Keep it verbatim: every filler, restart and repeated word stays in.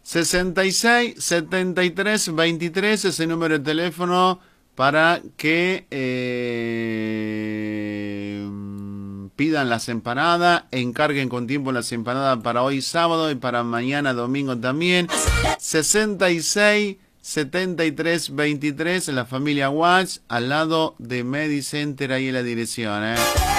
sesenta y seis, setenta y tres, veintitrés, ese número de teléfono para que eh, pidan las empanadas, encarguen con tiempo las empanadas para hoy sábado y para mañana domingo también. sesenta y seis, setenta y tres, veintitrés, la familia Watts, al lado de Medicenter, ahí en la dirección, ¿eh?